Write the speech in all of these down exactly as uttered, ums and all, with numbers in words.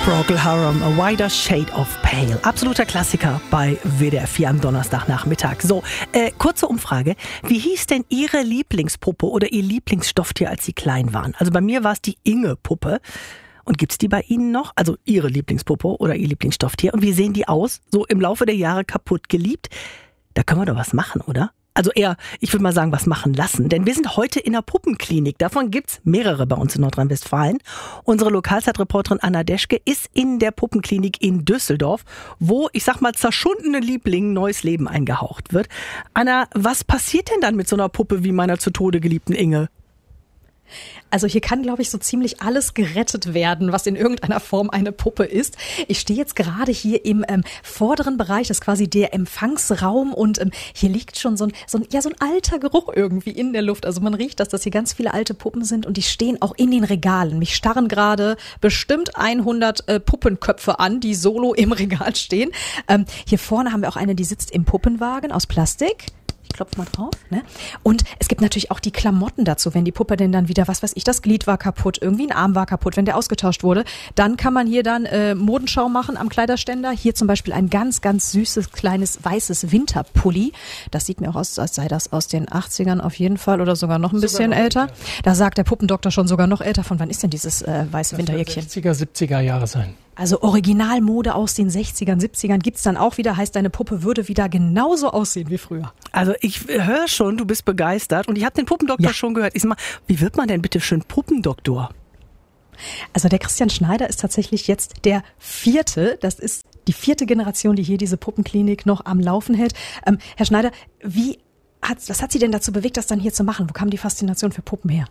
Procol Harum, A Wider Shade of Pale. Absoluter Klassiker bei W D R vier am Donnerstagnachmittag. So, äh, kurze Umfrage. Wie hieß denn Ihre Lieblingspuppe oder Ihr Lieblingsstofftier, als Sie klein waren? Also bei mir war es die Inge-Puppe. Und gibt's die bei Ihnen noch? Also Ihre Lieblingspuppe oder Ihr Lieblingsstofftier? Und wie sehen die aus? So im Laufe der Jahre kaputt geliebt? Da können wir doch was machen, oder? Also eher, ich würde mal sagen, was machen lassen. Denn wir sind heute in der Puppenklinik. Davon gibt's mehrere bei uns in Nordrhein-Westfalen. Unsere Lokalzeitreporterin Anna Deschke ist in der Puppenklinik in Düsseldorf, wo, ich sag mal, zerschundene Lieblingen neues Leben eingehaucht wird. Anna, was passiert denn dann mit so einer Puppe wie meiner zu Tode geliebten Inge? Also hier kann, glaube ich, so ziemlich alles gerettet werden, was in irgendeiner Form eine Puppe ist. Ich stehe jetzt gerade hier im ähm, vorderen Bereich, das ist quasi der Empfangsraum, und ähm, hier liegt schon so ein, so, ein, ja, so ein alter Geruch irgendwie in der Luft. Also man riecht das, dass hier ganz viele alte Puppen sind, und die stehen auch in den Regalen. Mich starren gerade bestimmt hundert äh, Puppenköpfe an, die solo im Regal stehen. Ähm, hier vorne haben wir auch eine, die sitzt im Puppenwagen aus Plastik. Ich klopfe mal drauf, ne? Und es gibt natürlich auch die Klamotten dazu, wenn die Puppe denn dann wieder, was weiß ich, das Glied war kaputt, irgendwie ein Arm war kaputt, wenn der ausgetauscht wurde, dann kann man hier dann äh, Modenschau machen am Kleiderständer. Hier zum Beispiel ein ganz, ganz süßes, kleines, weißes Winterpulli. Das sieht mir auch aus, als sei das aus den achtzigern auf jeden Fall oder sogar noch ein sogar bisschen noch älter. älter. Da sagt der Puppendoktor schon sogar noch älter. Von wann ist denn dieses äh, weiße das Winterjäckchen? sechziger, siebziger Jahre sein. Also Originalmode aus den sechzigern, siebzigern gibt's dann auch wieder. Heißt, deine Puppe würde wieder genauso aussehen wie früher. Also ich höre schon, du bist begeistert. Und ich habe den Puppendoktor ja. schon gehört. Ich sag mal, wie wird man denn bitte schön Puppendoktor? Also der Christian Schneider ist tatsächlich jetzt der vierte. Das ist die vierte Generation, die hier diese Puppenklinik noch am Laufen hält. Ähm, Herr Schneider, wie hat, was hat Sie denn dazu bewegt, das dann hier zu machen? Wo kam die Faszination für Puppen her?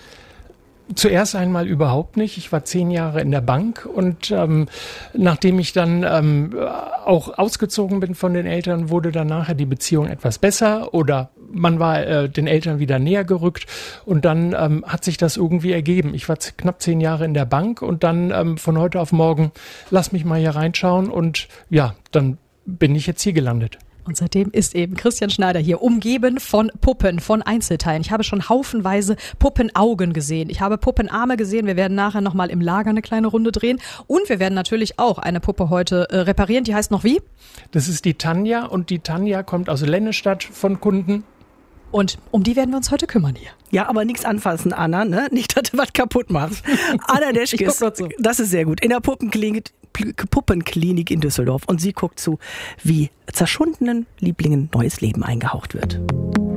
Zuerst einmal überhaupt nicht. Ich war zehn Jahre in der Bank, und ähm, nachdem ich dann ähm, auch ausgezogen bin von den Eltern, wurde dann nachher die Beziehung etwas besser, oder man war äh, den Eltern wieder näher gerückt, und dann ähm, hat sich das irgendwie ergeben. Ich war z- knapp zehn Jahre in der Bank, und dann ähm, von heute auf morgen, lass mich mal hier reinschauen, und ja, dann bin ich jetzt hier gelandet. Und seitdem ist eben Christian Schneider hier, umgeben von Puppen, von Einzelteilen. Ich habe schon haufenweise Puppenaugen gesehen. Ich habe Puppenarme gesehen. Wir werden nachher nochmal im Lager eine kleine Runde drehen. Und wir werden natürlich auch eine Puppe heute äh, reparieren. Die heißt noch wie? Das ist die Tanja, und die Tanja kommt aus Lennestadt von Kunden. Und um die werden wir uns heute kümmern hier. Ja, aber nichts anfassen, Anna, ne? Nicht, dass du was kaputt machst. Anna Deschke, das ist sehr gut. In der Puppenklinik, Puppenklinik in Düsseldorf. Und sie guckt zu, wie zerschundenen Lieblingen neues Leben eingehaucht wird.